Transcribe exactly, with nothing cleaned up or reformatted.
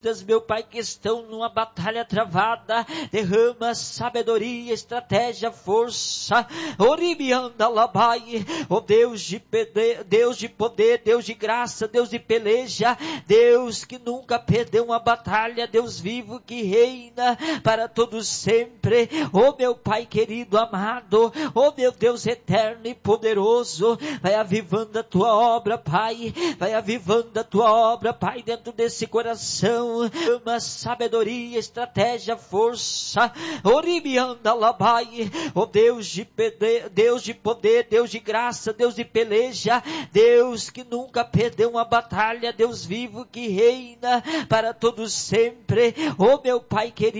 meu Pai, que estão numa batalha travada, derrama sabedoria, estratégia, força, oribianda labai, oh Deus de poder, Deus de poder, Deus de graça, Deus de peleja, Deus que nunca perdeu uma batalha, Deus vivo que reina para todos sempre, oh meu Pai querido, amado, oh meu Deus eterno e poderoso, vai avivando a tua obra, Pai, vai avivando a tua obra, Pai, dentro desse coração, uma sabedoria, estratégia, força, oribianda labai, oh Deus de poder, Deus de poder, Deus de graça, Deus de peleja, Deus que nunca perdeu uma batalha, Deus vivo que reina para todos sempre, oh meu Pai querido,